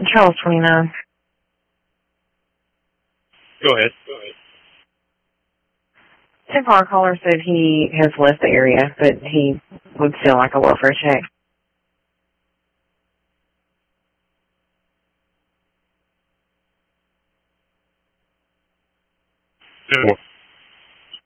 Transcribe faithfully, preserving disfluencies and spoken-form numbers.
Charles twenty-nine. Go ahead. Go ahead. Ten-car caller said he has left the area, but he would still like a welfare check. Yeah.